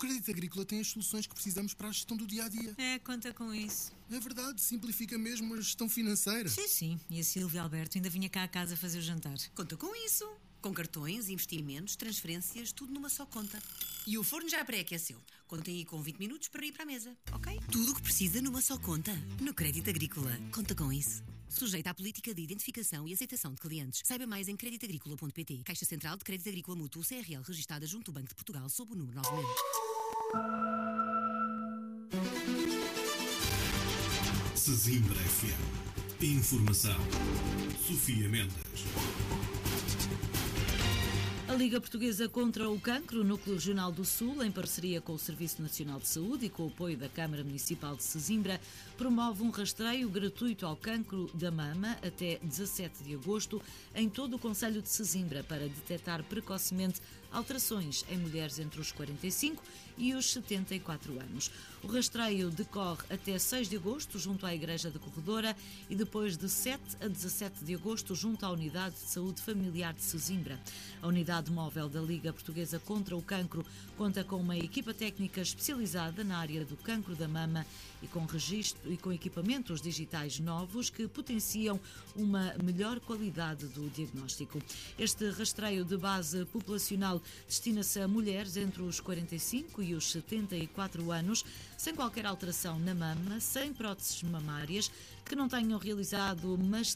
Crédito Agrícola tem as soluções que precisamos para a gestão do dia-a-dia. Conta com isso. É verdade, simplifica mesmo a gestão financeira. Sim. E a Silvia Alberto ainda vinha cá a casa fazer o jantar. Conta com isso. Com cartões, investimentos, transferências, tudo numa só conta. E o forno já pré-aqueceu. Contem aí com 20 minutos para ir para a mesa, ok? Tudo o que precisa numa só conta. No Crédito Agrícola. Conta com isso. Sujeito à política de identificação e aceitação de clientes. Saiba mais em creditagricola.pt. Caixa Central de Crédito Agrícola Mútuo CRL registada junto ao Banco de Portugal sob o número 9000. Sesimbra FM. Informação. Sofia Mendes. A Liga Portuguesa contra o Cancro, o Núcleo Regional do Sul, em parceria com o Serviço Nacional de Saúde e com o apoio da Câmara Municipal de Sesimbra, promove um rastreio gratuito ao cancro da mama até 17 de agosto em todo o concelho de Sesimbra para detectar precocemente alterações em mulheres entre os 45 e os 74 anos. O rastreio decorre até 6 de agosto junto à Igreja da Corredora e depois de 7 a 17 de agosto junto à Unidade de Saúde Familiar de Sesimbra. A unidade móvel da Liga Portuguesa contra o Cancro conta com uma equipa técnica especializada na área do cancro da mama e com registro e com equipamentos digitais novos que potenciam uma melhor qualidade do diagnóstico. Este rastreio de base populacional destina-se a mulheres entre os 45 e os 74 anos, sem qualquer alteração na mama, sem próteses mamárias, que não tenham realizado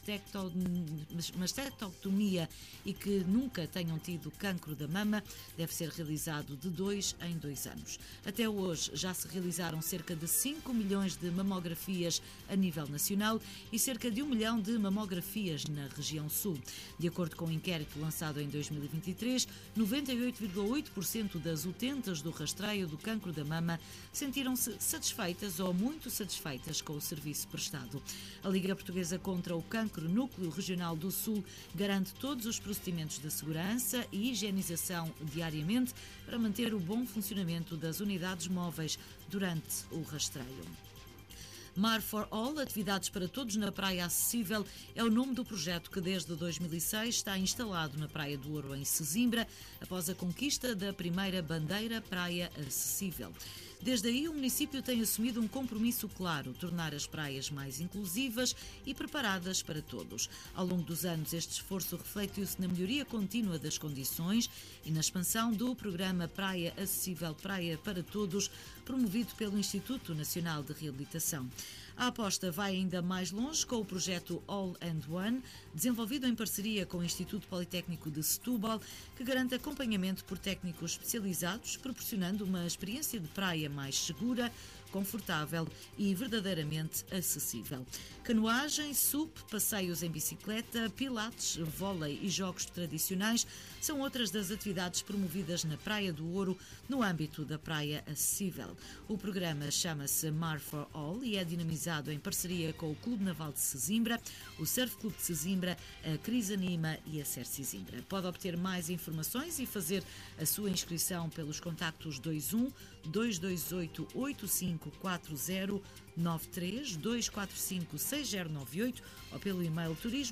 mastectomia e que nunca tenham tido cancro da mama. Deve ser realizado de 2 em 2 anos. Até hoje já se realizaram cerca de 5 milhões de mamografias a nível nacional e cerca de 1 milhão de mamografias na região sul. De acordo com o inquérito lançado em 2023, 98,8% das utentes do rastreio do cancro da mama sentiram-se satisfeitas ou muito satisfeitas com o serviço prestado. A Liga Portuguesa contra o Cancro, Núcleo Regional do Sul, garante todos os procedimentos de segurança e higienização diariamente para manter o bom funcionamento das unidades móveis durante o rastreio. Mar for All, atividades para todos na praia acessível, é o nome do projeto que desde 2006 está instalado na Praia do Ouro, em Sesimbra, após a conquista da primeira bandeira praia acessível. Desde aí, o município tem assumido um compromisso claro: tornar as praias mais inclusivas e preparadas para todos. Ao longo dos anos, este esforço refletiu-se na melhoria contínua das condições e na expansão do programa Praia Acessível Praia para Todos, promovido pelo Instituto Nacional de Reabilitação. A aposta vai ainda mais longe com o projeto All and One, desenvolvido em parceria com o Instituto Politécnico de Setúbal, que garante acompanhamento por técnicos especializados, proporcionando uma experiência de praia mais segura, confortável e verdadeiramente acessível. Canoagem, SUP, passeios em bicicleta, pilates, vôlei e jogos tradicionais são outras das atividades promovidas na Praia do Ouro no âmbito da Praia Acessível. O programa chama-se Mar for All e é dinamizado em parceria com o Clube Naval de Sesimbra, o Surf Clube de Sesimbra, a Crisanima e a Ser Sesimbra. Pode obter mais informações e fazer a sua inscrição pelos contactos 21 228 8540 93 245 6098 ou pelo e-mail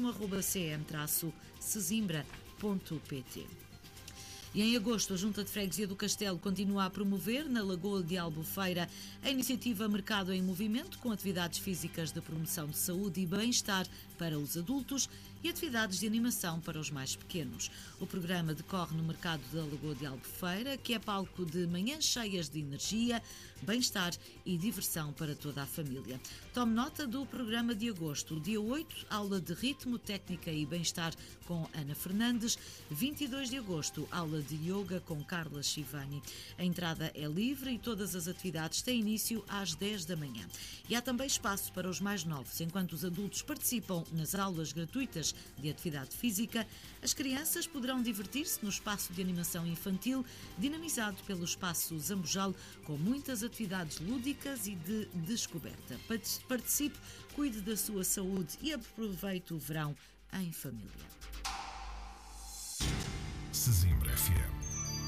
turismo@cm-sesimbra.pt. E em agosto, a Junta de Freguesia do Castelo continua a promover, na Lagoa de Albufeira, a iniciativa Mercado em Movimento, com atividades físicas de promoção de saúde e bem-estar para os adultos e atividades de animação para os mais pequenos. O programa decorre no Mercado da Lagoa de Albufeira, que é palco de manhãs cheias de energia, bem-estar e diversão para toda a família. Tome nota do programa de agosto. Dia 8, aula de ritmo, técnica e bem-estar com Ana Fernandes. 22 de agosto, aula de yoga com Carla Shivani. A entrada é livre e todas as atividades têm início às 10 da manhã. E há também espaço para os mais novos. Enquanto os adultos participam nas aulas gratuitas de atividade física, as crianças poderão divertir-se no espaço de animação infantil, dinamizado pelo espaço Zambojal, com muitas atividades lúdicas e de descoberta. Participe, cuide da sua saúde e aproveite o verão em família. Sesimbra.